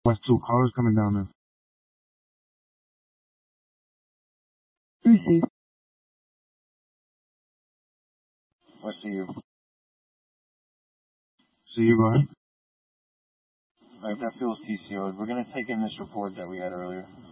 Watch two cars coming down there. Receive. What see you? So you go ahead. Alright, that feels TCO'd. We're gonna take in this report that we had earlier.